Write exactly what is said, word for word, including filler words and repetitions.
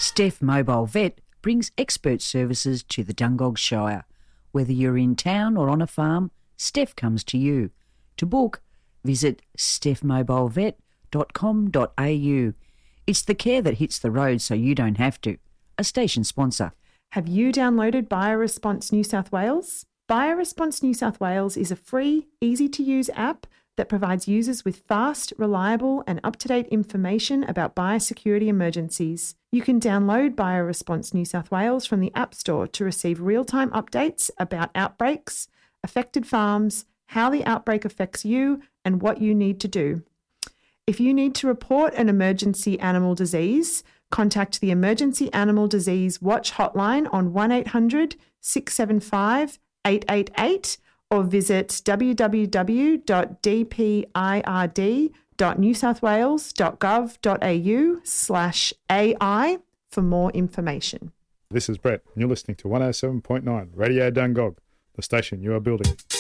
Steph Mobile Vet brings expert services to the Dungog Shire. Whether you're in town or on a farm, Steph comes to you. To book, visit steph mobile vet dot com dot a u. It's the care that hits the road so you don't have to. A station sponsor. Have you downloaded BioResponse New South Wales? BioResponse New South Wales is a free, easy-to-use app that provides users with fast, reliable and up-to-date information about biosecurity emergencies. You can download BioResponse New South Wales from the App Store to receive real-time updates about outbreaks, affected farms, how the outbreak affects you and what you need to do. If you need to report an emergency animal disease, contact the Emergency Animal Disease Watch hotline on one eight hundred six seven five eight eight eight or visit w w w dot d p i r d dot new south wales dot gov dot a u slash A I for more information. This is Brett, and you're listening to one oh seven point nine Radio Dungog, the station you are building.